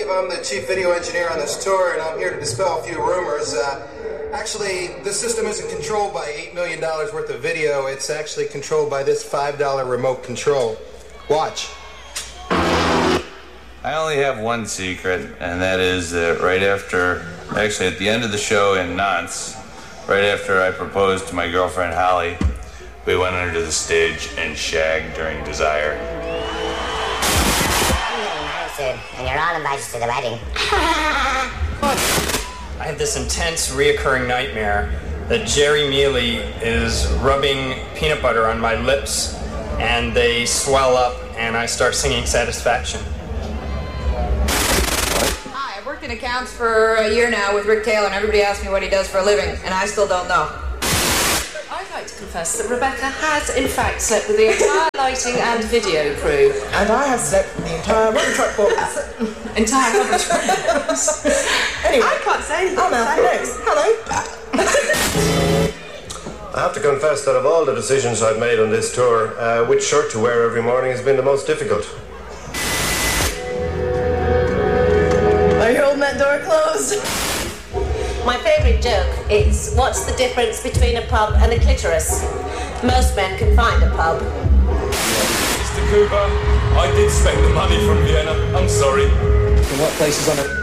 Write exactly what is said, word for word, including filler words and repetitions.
I'm the chief video engineer on this tour, and I'm here to dispel a few rumors. Uh, actually, the system isn't controlled by eight million dollars worth of video. It's actually controlled by this five dollar remote control. Watch. I only have one secret, and that is that right after, actually at the end of the show in Nantes, right after I proposed to my girlfriend Holly, we went under the stage and shagged during Desire. And you're all invited to the wedding. I have this intense, reoccurring nightmare that Jerry Mealy is rubbing peanut butter on my lips, and they swell up, and I start singing Satisfaction. Hi, I've worked in accounts for a year now with Rick Taylor, and everybody asks me what he does for a living, and I still don't know. I'd like to confess that Rebecca has, in fact, slept with the entire lighting and video crew. And I have slept with the entire rubber truck box. Entire rubber truck box. Anyway. I can't say anything. I'm out next. Hello. I have to confess that of all the decisions I've made on this tour, uh, which shirt to wear every morning has been the most difficult. Are you holding that door closed? My favourite joke is, what's the difference between a pub and a clitoris? Most men can find a pub. Mister Cooper, I did spend the money from Vienna. I'm sorry. In what places on it?